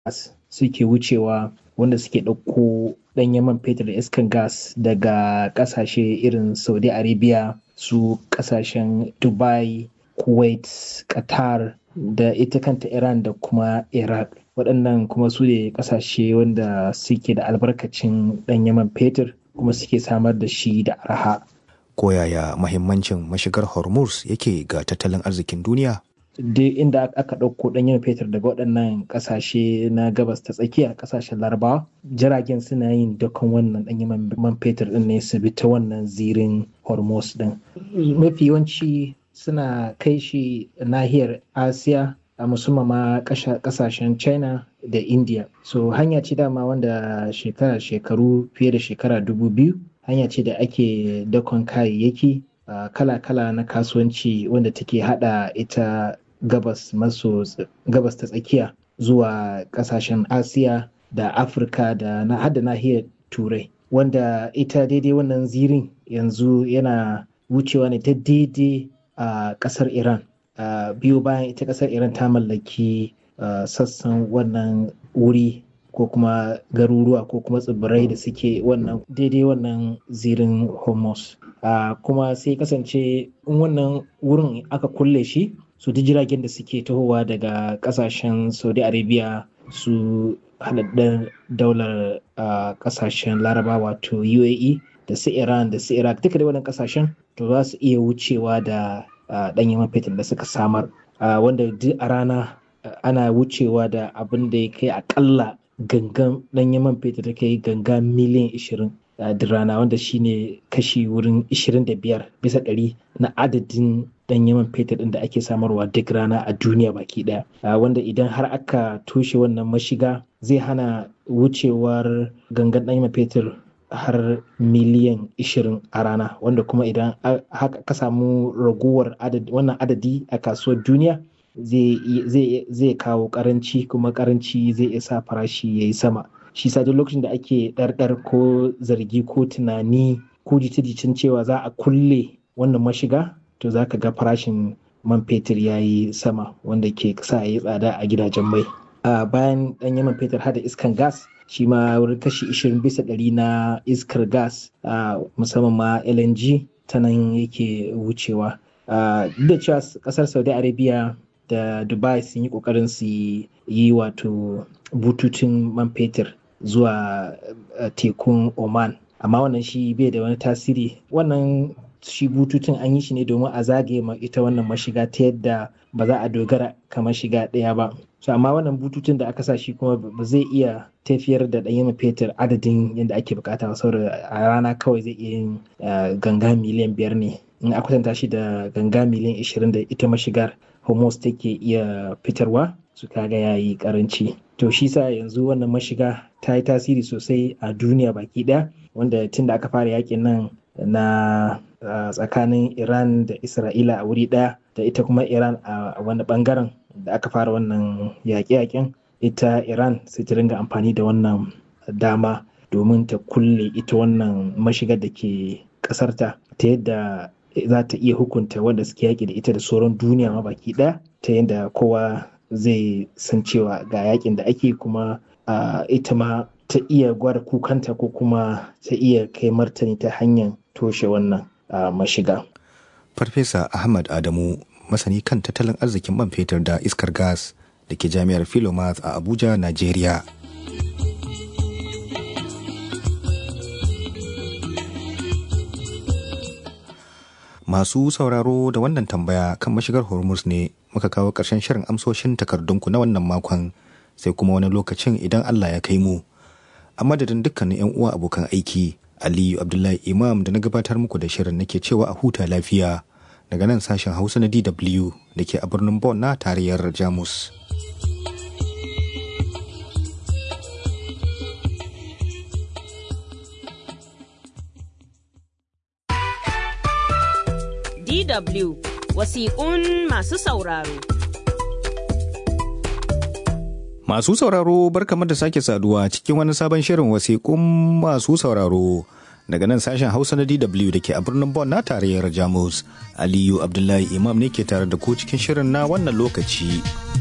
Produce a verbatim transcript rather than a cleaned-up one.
gas suke wucewa wanda suke ɗauko ɗanyen man fetur da iskan gas daga ƙasashe irin Saudi Arabia, su ƙasashen Dubai, Kuwait, Qatar da ita kanta Iran da kuma Iraq. Waɗannan kuma su ne ƙasashe wanda suke da albarkacin ɗanyen man fetur kuma suke samar da shi da arha. Koyaya mahimmancin mashigar Hormuz yake ga tattalin arzikin duniya? Duk inda aka ɗauko ɗanyen fetur daga waɗannan ƙasashe na gabas ta tsakiya, ƙasashen larabawa, jiragen suna yin dakon wannan ɗanyen man fetur ɗin ne su bi ta wannan zirin Hormuz ɗin. Mafi yawanci suna kai shi nahiyar Asiya, a musamman ma ƙasashen China da India. So hanya ce dama wanda shekara shekaru fiye da shekara dubu biyu, hanya ce da ake dakon kayayyaki Uh, kala-kala na kasuwanci wanda take hada ita gabas maso gabas ta tsakiya zuwa kasashen Asiya da Afirka da na hada nahiyar Turai, wanda ita daidai wannan zirin yanzu yana wucewa ne ta daidai a uh, kasar Iran. Uh, biyo bayan ita kasar Iran ta mallaki uh, sassan wannan wuri ko kuma garuruwa ko kuma tsibirai da suke wannan daidai wannan zirin Hormuz. Uh, kuma sai kasance in wannan wurin aka kulle shi, su duk jiragen da suke tahowa daga kasashen Saudi Arabia, su haɗaɗɗen daular uh, kasashen Laraba wato U A E da su Iran da su Iraq, duka da wannan kasashen to za su iya wucewa da uh, ɗanyen man fetur da suka samar, uh, wanda duk a rana uh, ana wucewa da abin da ya kai akalla gangan ɗanyen man fetur da kai ganga miliyan ishirin da rana, wanda shine kashi wurin ishirin da biyar bisa ɗari na adadin ɗanyen man fetur ɗin da ake samarwa duk rana a duniya baki ɗaya, wanda idan har aka toshe wannan mashiga zai hana wucewar gangan ɗanyen man fetur har miliyan ishirin a rana, wanda kuma idan haka ka samu raguwar wannan adadi a kasuwar duniya zai kawo karanci, kuma karanci zai iya sa farashi ya yi sama. Shi sa duk lokacin da ake ɗarɗar ko zargi ko tunani ko jita-jitan cewa za a kulle wannan mashiga, to za ka ga farashin man fetur ya yi sama, wanda ke sa ya yi tsada a gidajen mai. A bayan ɗanyen man fetur hada iskar gas, shi ma wurin kashi ishirin bisa ɗari na iskar gas, musamman ma L N G, ta nan yake wucewa. Duk da cewa ƙasar Saudi Arabia da Dubai sun yi ƙoƙarin su yi wato bututun man fetur zuwa tekun Oman, amma wannan shi bai da wani tasiri. Wannan shi bututun an yi shi ne domin a zagaye ma ita wannan mashiga ta yadda ba za a dogara kamar shiga ɗaya ba. So amma wannan bututun da aka sa shi kuma ba zai iya tafiyar da ɗanyen man fetur adadin yadda ake bukata ba, saboda a rana kawai zai iya yin ganga miliyan biyar ne, in a kwatanta shi da ganga miliyan ishirin da ita mashigar Hormuz take iya fitarwa, su kaga yayi karanci. To shi sa yanzu wannan mashiga ta yi tasiri sosai a duniya baki ɗaya, wanda tun da aka fara yakin nan na tsakanin Iran da Isra'ila a wuri ɗaya, da ita kuma Iran a wani bangaren da aka fara wannan yaƙe-yaƙen, ita Iran sai ta ringa amfani da wannan dama domin ta kulle ita wannan mashigar da ke ƙasarta, ta yadda za ta iya hukunta wanda suke yaƙi da ita da sauran duniya ma baki ɗaya, ta yadda kowa zai san cewa ga yaƙin da ake, kuma uh, ita ma ta iya gwada kukanta ko kuma ta iya kai martani ta hanyar toshe wannan uh, mashiga. Farfesa Ahmad Adamu, masani kan tattalin arzikin man fetur da iskar gas da ke jami'ar Philomath a Abuja, Najeriya. Masu sauraro da wannan tambaya kan mashigar Hormuz ne muka kawo ƙarshen shirin amsoshin takardunku na wannan makon, sai kuma wani lokacin idan Allah ya kai mu. A madadin dukkanin 'yan uwa abokan aiki, Aliyu Abdullahi Imam da na gabatar muku da shirin nake cewa a huta lafiya daga nan sashen Hausa na D W da ke a birnin Bonn na tarayyar Jamus. D W wasiƙun masu sauraro. Masu sauraro barkamu da sake saduwa cikin wani sabon shirin wasiƙun masu sauraro daga nan sashen Hausa na D W da ke a birnin Bonn na tarayyar Jamus. Aliyu Abdullahi Imam ne ke tare da ku cikin shirin na wannan lokaci.